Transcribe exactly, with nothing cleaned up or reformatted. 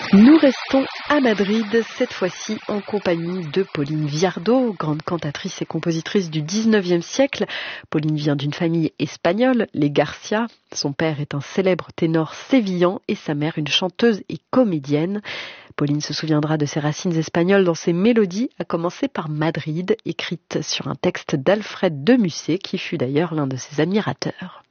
Nous restons à Madrid, cette fois-ci en compagnie de Pauline Viardot, grande cantatrice et compositrice du dix-neuvième siècle. Pauline vient d'une famille espagnole, les Garcia. Son père est un célèbre ténor sévillan et sa mère une chanteuse et comédienne. Pauline se souviendra de ses racines espagnoles dans ses mélodies, à commencer par Madrid, écrite sur un texte d'Alfred de Musset, qui fut d'ailleurs l'un de ses admirateurs.